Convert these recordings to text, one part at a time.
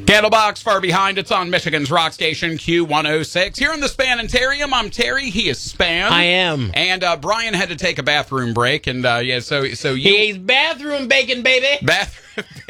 Candlebox far behind. It's on Michigan's rock station Q106. Here in the Spanitarium, I'm Terry. He is Span. I am. And Brian had to take a bathroom break, and so you. He's bathroom bacon, baby. Bathroom.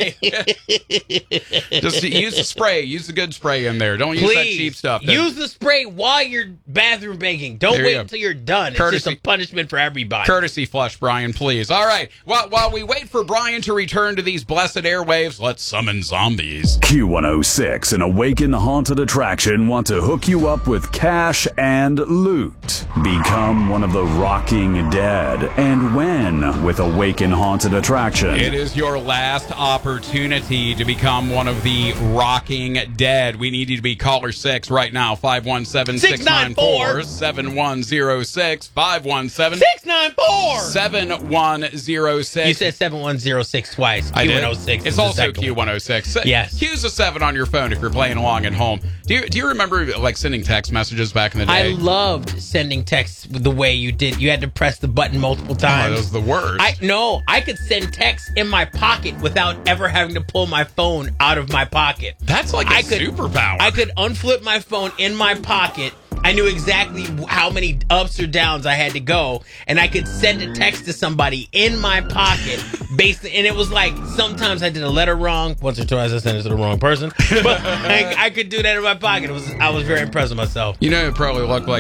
Just use the spray. Use the good spray in there. Don't use that cheap stuff. Use the spray while you're bathroom baking. Don't wait until you're done. It's just a punishment for everybody. Courtesy flush, Brian, please. All right. While we wait for Brian to return to these blessed airwaves, let's summon zombies. Q106 and Awaken Haunted Attraction want to hook you up with cash and loot. Become one of the rocking dead. And when with Awaken Haunted Attraction? It is your last opportunity to become one of the rocking dead. We need you to be caller 6 right now. 517-694-7106. 517-694-7106. You said 7106 twice. I did. Q106. It's also Q106. Yes. Q's a 7 on your phone if you're playing along at home. Do you remember like sending text messages back in the day? I loved sending texts the way you did. You had to press the button multiple times. Oh, that was the worst. I could send texts in my pocket without ever having to pull my phone out of my pocket. That's like a superpower. I could unflip my phone in my pocket. I knew exactly how many ups or downs I had to go, and I could send a text to somebody in my pocket. And it was like sometimes I did a letter wrong. Once or twice I sent it to the wrong person. But I could do that in my pocket. I was very impressed with myself. You know, it probably looked like